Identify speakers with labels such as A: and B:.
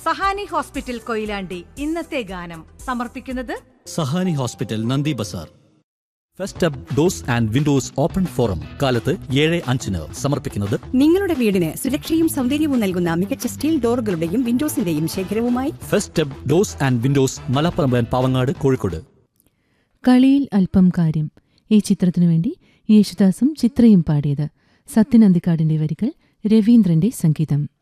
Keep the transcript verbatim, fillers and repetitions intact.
A: Sahani hospital Koyilandy ഇന്നത്തെ ഗാനം സമർപ്പിക്കുന്നത്
B: സഹാനി ഹോസ്പിറ്റൽ നന്ദി Bazar. First up dose and Windows open forum കാലത്ത് ഏഴ് അഞ്ചിന് സമർപ്പിക്കുന്നത്
C: നിങ്ങളുടെ വീടിന് സുരക്ഷയും സൗന്ദര്യവും നൽകുന്ന മികച്ച steel ഡോറുകളുടെയും വിൻഡോസിന്റെയും ശേഖരവുമായി
B: first up dose and Windows Malappuram Pavangad Kozhikode.
D: കളിയിൽ അല്പം കാര്യം ഈ ചിത്രത്തിനു വേണ്ടി യേശുദാസും ചിത്രയും പാടിയത്. സത്യൻ അന്തിക്കാടിന്റെ വരികൾ, രവീന്ദ്രന്റെ സംഗീതം.